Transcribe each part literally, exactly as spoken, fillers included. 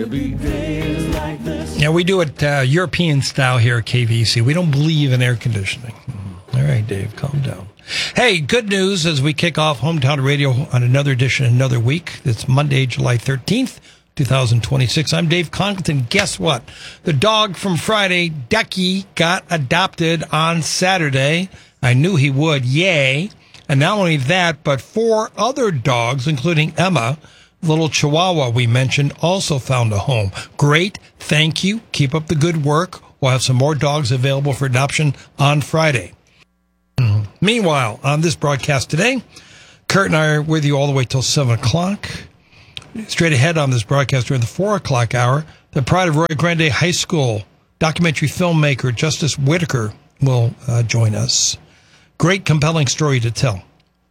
Yeah, we do it uh, European style here at K V C. We don't believe in air conditioning. All right, Dave, calm down. Hey, good news as we kick off Hometown Radio on another edition, another week. It's Monday, July thirteenth, twenty twenty-six. I'm Dave Congleton. Guess what? The dog from Friday, Ducky, got adopted on Saturday. I knew he would. Yay. And not only that, but four other dogs, including Emma, little Chihuahua we mentioned, also found a home. Great. Thank you. Keep up the good work. We'll have some more dogs available for adoption on Friday. Meanwhile, on this broadcast today, Kurt and I are with you all the way till seven o'clock. Straight ahead on this broadcast during the four o'clock hour, the pride of Rio Grande High School documentary filmmaker Justice Whitaker will uh, join us. Great, compelling story to tell.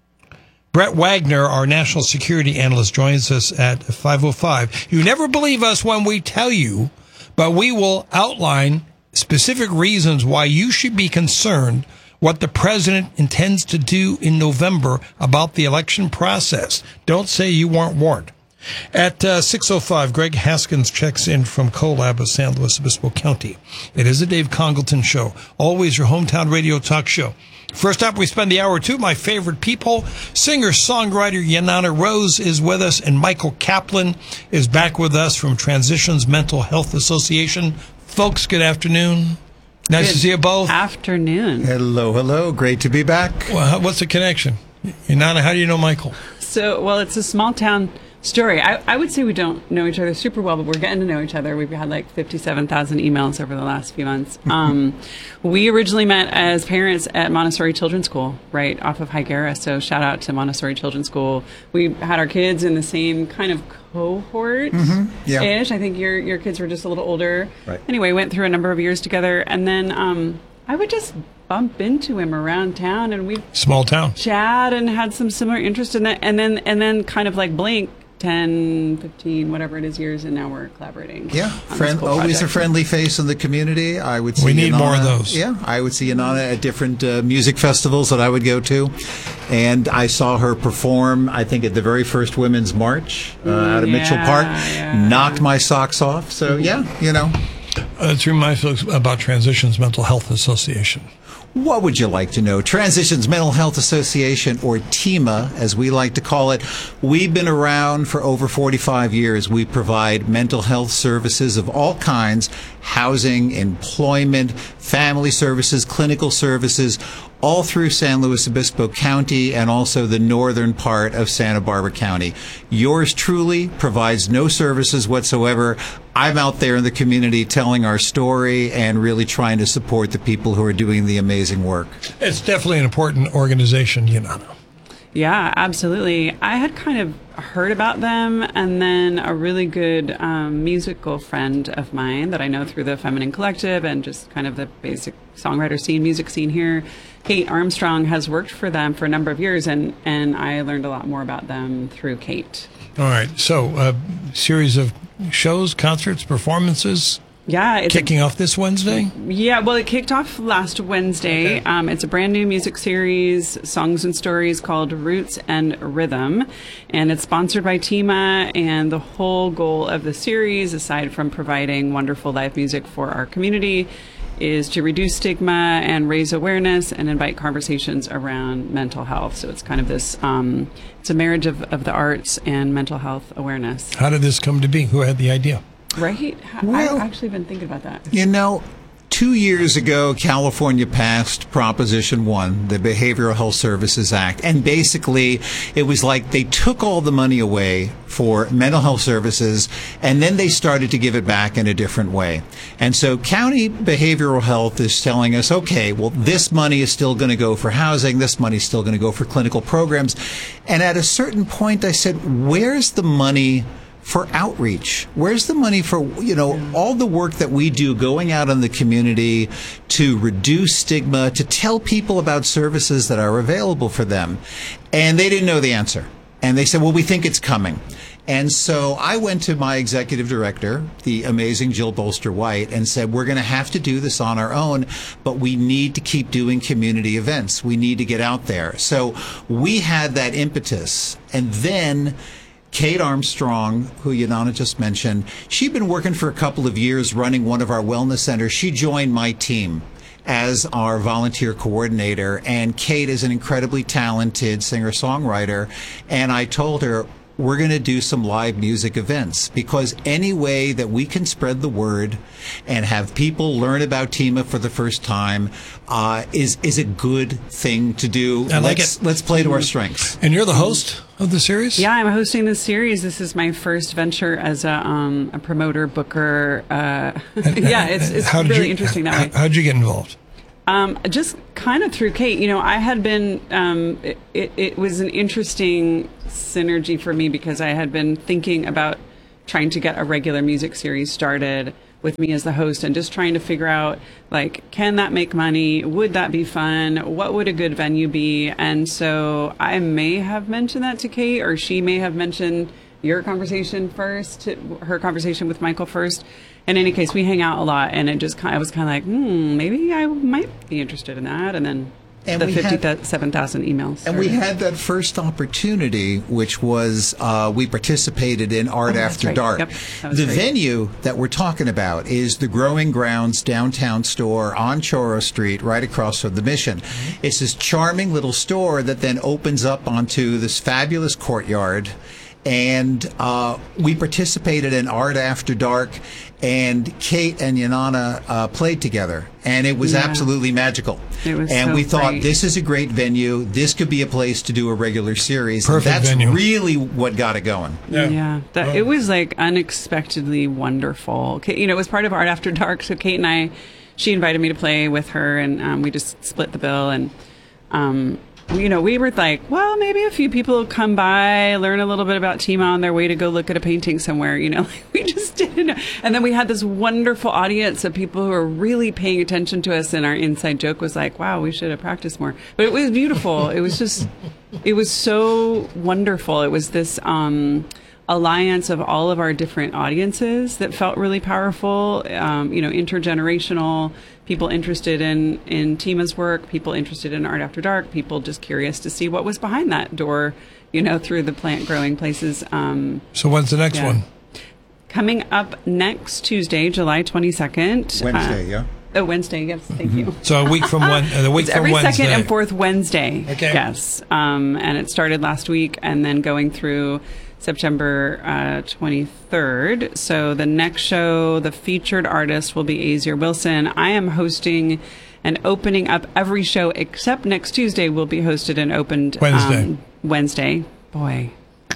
Brett Wagner, our national security analyst, joins us at five oh five. You never believe us when we tell you, but we will outline specific reasons why you should be concerned what the president intends to do in November about the election process. Don't say you weren't warned. At uh, six oh five, Greg Haskins checks in from CoLab of San Luis Obispo County. It is a Dave Congleton show, always your hometown radio talk show. First up, we spend the hour or two, my favorite people. Singer-songwriter Yanana Rose is with us, and Michael Kaplan is back with us from Transitions Mental Health Association. Folks, good afternoon. Nice good to see you both. Afternoon. Hello, hello. Great to be back. Well, what's the connection? Yanana, how do you know Michael? So, well, it's a small town story. I, I would say we don't know each other super well, but we're getting to know each other. We've had like fifty-seven thousand emails over the last few months. Um, we originally met as parents at Montessori Children's School, right off of Higuera. So shout out to Montessori Children's School. We had our kids in the same kind of cohort-ish. Mm-hmm. Yeah. I think your your kids were just a little older. Right. Anyway, went through a number of years together. And then um, I would just bump into him around town, and we'd small town chat and had some similar interest in that. And then, and then kind of like blink, ten, fifteen, whatever it is years, and now we're collaborating. Yeah, Friend, cool always project. a friendly face in the community. I would see We need Yanana, more of those. Yeah, I would see Yanana at different uh, music festivals that I would go to. And I saw her perform, I think, at the very first Women's March uh, out of yeah, Mitchell Park. Yeah. Knocked my socks off. So, yeah, you know. Uh, let's remind folks about Transitions Mental Health Association. What would you like to know? Transitions Mental Health Association, or T M A, as we like to call it. We've been around for over forty-five years. We provide mental health services of all kinds, housing, employment, family services, clinical services, all through San Luis Obispo County and also the northern part of Santa Barbara County. Yours truly provides no services whatsoever. I'm out there in the community telling our story and really trying to support the people who are doing the amazing work. It's definitely an important organization, you know. Yeah, absolutely. I had kind of heard about them, and then a really good um, musical friend of mine that I know through the Feminine Collective and just kind of the basic songwriter scene, music scene here, Kate Armstrong, has worked for them for a number of years, and, and I learned a lot more about them through Kate. All right, so a series of shows, concerts, performances. Yeah, it's kicking a, off this Wednesday? Yeah, well, it kicked off last Wednesday. Okay. Um, it's a brand new music series, songs and stories called Roots and Rhythm, and it's sponsored by T M A. And the whole goal of the series, aside from providing wonderful live music for our community, is to reduce stigma and raise awareness and invite conversations around mental health. So it's kind of this, um, it's a marriage of, of the arts and mental health awareness. How did this come to be? Who had the idea? Right? Well, I've actually been thinking about that. You know, two years ago, California passed Proposition one, the Behavioral Health Services Act. And basically, it was like they took all the money away for mental health services, and then they started to give it back in a different way. And so county behavioral health is telling us, okay, well, this money is still going to go for housing. This money is still going to go for clinical programs. And at a certain point, I said, where's the money for outreach? Where's the money for, you know, all the work that we do going out in the community to reduce stigma, to tell people about services that are available for them? And they didn't know the answer. And they said, well, we think it's coming. And so I went to my executive director, the amazing Jill Bolster-White, and said, we're going to have to do this on our own, but we need to keep doing community events. We need to get out there. So we had that impetus. And then Kate Armstrong, who Yanana just mentioned, she'd been working for a couple of years running one of our wellness centers. She joined my team as our volunteer coordinator, and Kate is an incredibly talented singer-songwriter, and I told her, we're going to do some live music events, because any way that we can spread the word and have people learn about Tima for the first time uh, is is a good thing to do. I like let's, it. Let's play to our strengths. And you're the host of the series? Yeah, I'm hosting this series. This is my first venture as a, um, a promoter, booker. Uh, yeah, it's, it's How did really you, interesting that way. How'd you get involved? Um, just kind of through Kate. You know, I had been, um, it, it, it was an interesting synergy for me because I had been thinking about trying to get a regular music series started with me as the host and just trying to figure out, like, can that make money? Would that be fun? What would a good venue be? And so I may have mentioned that to Kate, or she may have mentioned your conversation first, her conversation with Michael first. In any case, we hang out a lot, and it just kind of, I was kind of like, hmm, maybe I might be interested in that. And then And the we had- fifty-seven thousand emails. And we started. had that first opportunity, which was uh, we participated in Art Oh, that's After right. Dark. Yep, that was The great. venue that we're talking about is the Growing Grounds downtown store on Choro Street, right across from the Mission. Mm-hmm. It's this charming little store that then opens up onto this fabulous courtyard. And uh, we participated in Art After Dark, and Kate and Yanana uh, played together, and it was Yeah. absolutely magical. It was and so we thought, great. this is a great venue. This could be a place to do a regular series. Perfect and that's venue. really what got it going. Yeah, that, Oh. it was like unexpectedly wonderful. Kate, you know, it was part of Art After Dark. So Kate and I, she invited me to play with her, and um, we just split the bill. And um, you know, we were like, well, maybe a few people will come by, learn a little bit about Tima on their way to go look at a painting somewhere. You know, like we just didn't know. And then we had this wonderful audience of people who were really paying attention to us. And our inside joke was like, wow, we should have practiced more. But it was beautiful. It was just, it was so wonderful. It was this um, alliance of all of our different audiences that felt really powerful. Um, you know, intergenerational, people interested in, in Tima's work, people interested in Art After Dark, people just curious to see what was behind that door, you know, through the plant growing places. Um, So when's the next Yeah. one? coming up next Tuesday, July twenty-second. Wednesday, uh, yeah. Oh, Wednesday, yes, thank you. So a week from one, uh, the week It's from every Wednesday. second and fourth Wednesday. Okay. Yes. Um, and it started last week and then going through September uh, twenty-third. So the next show, the featured artist will be Azier Wilson. I am hosting and opening up every show except next Tuesday will be hosted and opened Wednesday. Um, Wednesday. Boy.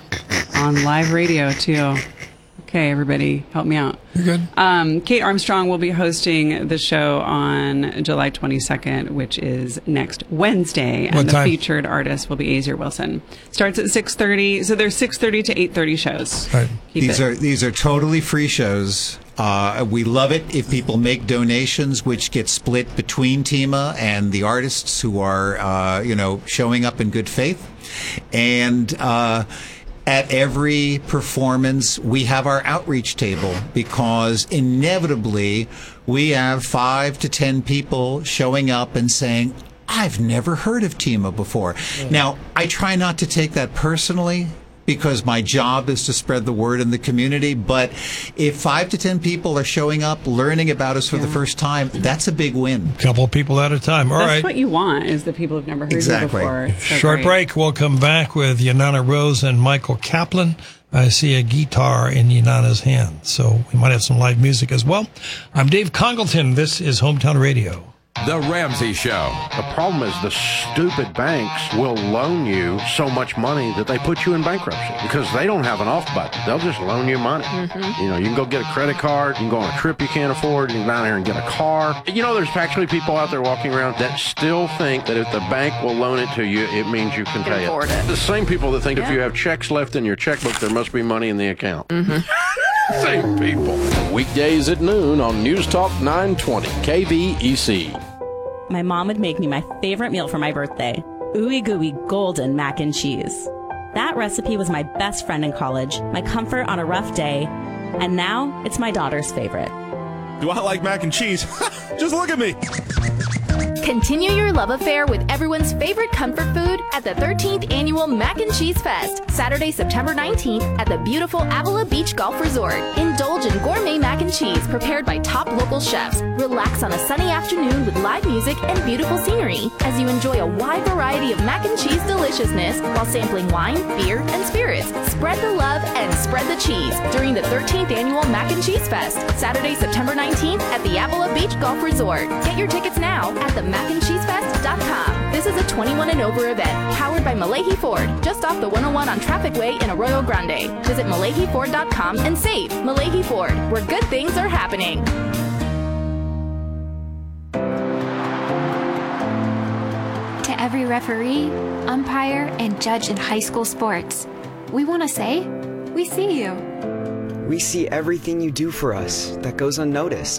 On live radio, too. Okay, everybody, help me out. You're good. Um, Kate Armstrong will be hosting the show on July twenty-second, which is next Wednesday, and What the time? featured artist will be Azier Wilson. Starts at six thirty, so there's six thirty to eight thirty shows. Right. Keep These it. are these are totally free shows. Uh, we love it if people make donations, which get split between Tima and the artists who are, uh, you know, showing up in good faith. And uh, at every performance, we have our outreach table because inevitably we have five to ten people showing up and saying, I've never heard of Tima before. Now, I try not to take that personally, because my job is to spread the word in the community. But if five to ten people are showing up, learning about us for the first time, that's a big win. Couple people at a time. All That's right. what you want, is the people who've never heard Exactly. you before. It's so Short great. break. We'll come back with Yanana Rose and Michael Kaplan. I see a guitar in Yanana's hand, so we might have some live music as well. I'm Dave Congleton. This is Hometown Radio. The Ramsey Show. The problem is the stupid banks will loan you so much money that they put you in bankruptcy because they don't have an off button. They'll just loan you money. Mm-hmm. You know, you can go get a credit card, you can go on a trip you can't afford, you can go down there and get a car. You know, there's actually people out there walking around that still think that if the bank will loan it to you, it means you can Can pay afford it. it. The same people that think Yeah. if you have checks left in your checkbook, there must be money in the account. Mm-hmm. Same people. Weekdays at noon on News Talk nine twenty K V E C. My mom would make me my favorite meal for my birthday, ooey gooey golden mac and cheese. That recipe was my best friend in college, my comfort on a rough day, and now it's my daughter's favorite. Do I like mac and cheese? Just look at me. Continue your love affair with everyone's favorite comfort food at the thirteenth Annual Mac and Cheese Fest, Saturday, September nineteenth at the beautiful Avila Beach Golf Resort. Indulge in gourmet mac and cheese prepared by top local chefs. Relax on a sunny afternoon with live music and beautiful scenery as you enjoy a wide variety of mac and cheese deliciousness while sampling wine, beer, and spirits. Spread the love and spread the cheese during the thirteenth Annual Mac and Cheese Fest, Saturday, September nineteenth at the Avila Beach Golf Resort. Get your tickets now at the mac and cheese fest dot com. This is a twenty-one and over event, powered by Malahi Ford, just off the one oh one on Traffic Way in Arroyo Grande. Visit malahi ford dot com and save. Malahi Ford, where good things are happening. To every referee, umpire, and judge in high school sports, we want to say, we see you. We see everything you do for us that goes unnoticed.